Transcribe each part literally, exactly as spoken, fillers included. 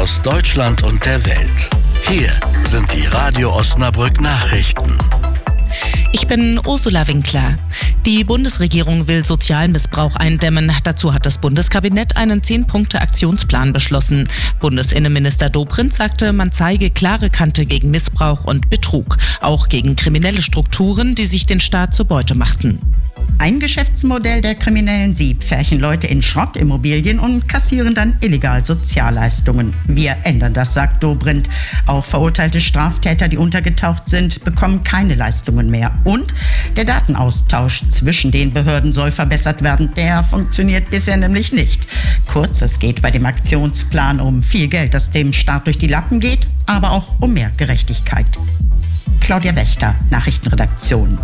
aus Deutschland und der Welt. Hier sind die Radio Osnabrück Nachrichten. Ich bin Ursula Winkler. Die Bundesregierung will Sozialmissbrauch eindämmen. Dazu hat das Bundeskabinett einen zehn-Punkte-Aktionsplan beschlossen. Bundesinnenminister Dobrindt sagte, man zeige klare Kante gegen Missbrauch und Betrug, auch gegen kriminelle Strukturen, die sich den Staat zur Beute machten. Ein Geschäftsmodell der Kriminellen. Sie pferchen Leute in Schrottimmobilien und kassieren dann illegal Sozialleistungen. Wir ändern das, sagt Dobrindt. Auch verurteilte Straftäter, die untergetaucht sind, bekommen keine Leistungen mehr. Und der Datenaustausch zwischen den Behörden soll verbessert werden. Der funktioniert bisher nämlich nicht. Kurz, es geht bei dem Aktionsplan um viel Geld, das dem Staat durch die Lappen geht, aber auch um mehr Gerechtigkeit. Claudia Wächter, Nachrichtenredaktion.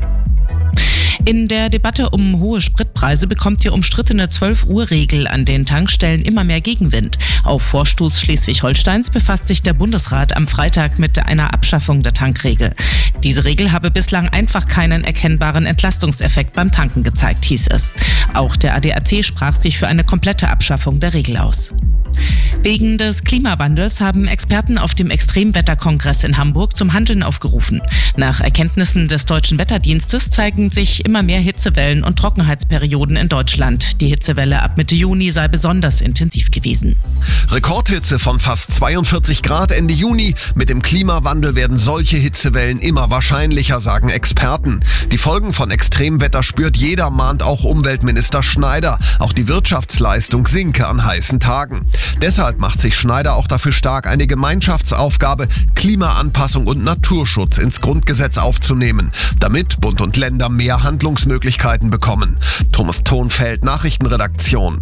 In der Debatte um hohe Spritpreise bekommt die umstrittene zwölf-Uhr-Regel an den Tankstellen immer mehr Gegenwind. Auf Vorstoß Schleswig-Holsteins befasst sich der Bundesrat am Freitag mit einer Abschaffung der Tankregel. Diese Regel habe bislang einfach keinen erkennbaren Entlastungseffekt beim Tanken gezeigt, hieß es. Auch der A D A C sprach sich für eine komplette Abschaffung der Regel aus. Wegen des Klimawandels haben Experten auf dem Extremwetterkongress in Hamburg zum Handeln aufgerufen. Nach Erkenntnissen des Deutschen Wetterdienstes zeigen sich immer mehr Hitzewellen und Trockenheitsperioden in Deutschland. Die Hitzewelle ab Mitte Juni sei besonders intensiv gewesen. Rekordhitze von fast zweiundvierzig Grad Ende Juni. Mit dem Klimawandel werden solche Hitzewellen immer wahrscheinlicher, sagen Experten. Die Folgen von Extremwetter spürt jeder, mahnt auch Umweltminister Schneider. Auch die Wirtschaftsleistung sinke an heißen Tagen. Deshalb macht sich Schneider auch dafür stark, eine Gemeinschaftsaufgabe, Klimaanpassung und Naturschutz ins Grundgesetz aufzunehmen, damit Bund und Länder mehr Handlungsmöglichkeiten bekommen. Thomas Thonfeld, Nachrichtenredaktion.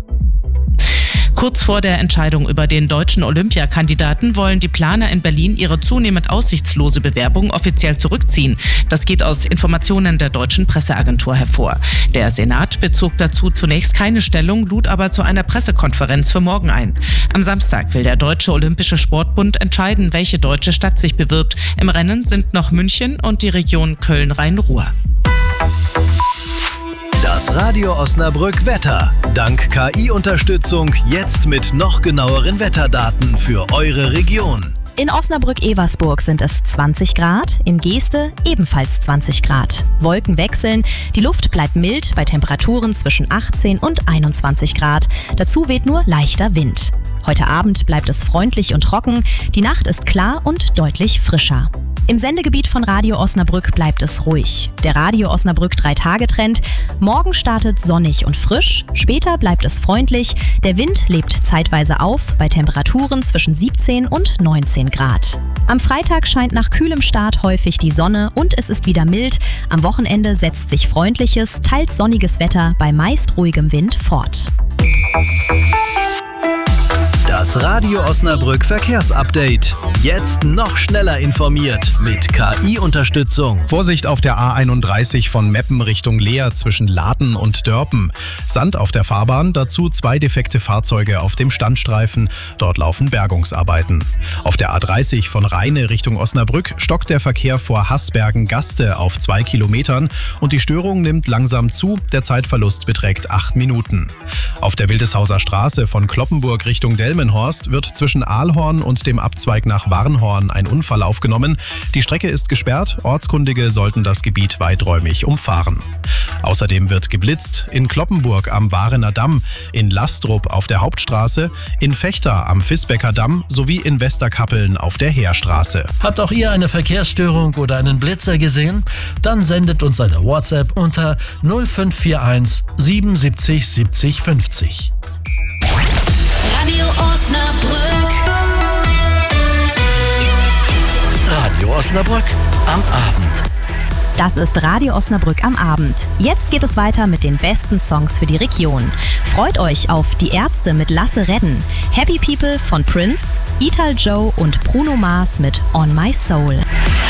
Kurz vor der Entscheidung über den deutschen Olympiakandidaten wollen die Planer in Berlin ihre zunehmend aussichtslose Bewerbung offiziell zurückziehen. Das geht aus Informationen der deutschen Presseagentur hervor. Der Senat bezog dazu zunächst keine Stellung, lud aber zu einer Pressekonferenz für morgen ein. Am Samstag will der Deutsche Olympische Sportbund entscheiden, welche deutsche Stadt sich bewirbt. Im Rennen sind noch München und die Region Köln-Rhein-Ruhr. Das Radio Osnabrück Wetter. Dank K I-Unterstützung jetzt mit noch genaueren Wetterdaten für eure Region. In Osnabrück-Eversburg sind es zwanzig Grad, in Geeste ebenfalls zwanzig Grad. Wolken wechseln, die Luft bleibt mild bei Temperaturen zwischen achtzehn und einundzwanzig Grad. Dazu weht nur leichter Wind. Heute Abend bleibt es freundlich und trocken, die Nacht ist klar und deutlich frischer. Im Sendegebiet von Radio Osnabrück bleibt es ruhig. Der Radio Osnabrück drei-Tage-Trend. Morgen startet sonnig und frisch, später bleibt es freundlich. Der Wind lebt zeitweise auf bei Temperaturen zwischen siebzehn und neunzehn Grad. Am Freitag scheint nach kühlem Start häufig die Sonne und es ist wieder mild. Am Wochenende setzt sich freundliches, teils sonniges Wetter bei meist ruhigem Wind fort. Das Radio Osnabrück Verkehrsupdate. Jetzt noch schneller informiert mit K I-Unterstützung. Vorsicht auf der A einunddreißig von Meppen Richtung Leer zwischen Laden und Dörpen. Sand auf der Fahrbahn, dazu zwei defekte Fahrzeuge auf dem Standstreifen. Dort laufen Bergungsarbeiten. Auf der A dreißig von Rheine Richtung Osnabrück stockt der Verkehr vor Haßbergen-Gaste auf zwei Kilometern und die Störung nimmt langsam zu. Der Zeitverlust beträgt acht Minuten. Auf der Wildeshauser Straße von Kloppenburg Richtung Delmenhorst wird zwischen Aalhorn und dem Abzweig nach Warnhorn ein Unfall aufgenommen. Die Strecke ist gesperrt, Ortskundige sollten das Gebiet weiträumig umfahren. Außerdem wird geblitzt in Kloppenburg am Warener Damm, in Lastrup auf der Hauptstraße, in Vechta am Visbecker Damm sowie in Westerkappeln auf der Heerstraße. Habt auch ihr eine Verkehrsstörung oder einen Blitzer gesehen? Dann sendet uns eine WhatsApp unter null fünf vier eins siebenundsiebzig siebzig fünfzig. Radio Osnabrück. Radio Osnabrück am Abend. Das ist Radio Osnabrück am Abend. Jetzt geht es weiter mit den besten Songs für die Region. Freut euch auf Die Ärzte mit Lasse Redden, Happy People von Prince, Ital Joe und Bruno Mars mit On My Soul.